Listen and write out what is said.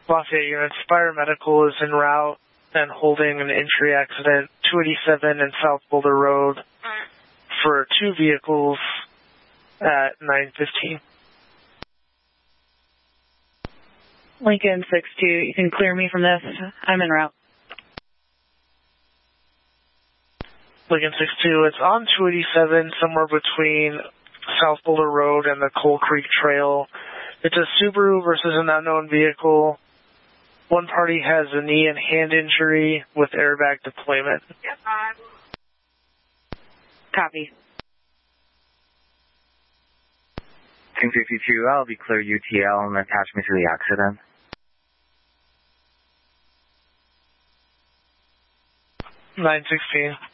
Lafayette units, Spire Medical is en route and holding an entry accident, 287 and South Boulder Road for 2 vehicles at 9:15. Lincoln 6-2, you can clear me from this. I'm en route. Lincoln 6-2, it's on 287, somewhere between South Boulder Road and the Coal Creek Trail. It's a Subaru versus an unknown vehicle. One party has a knee and hand injury with airbag deployment. Yep. Copy. 1052, I'll be clear UTL and attach me to the accident. 9:16.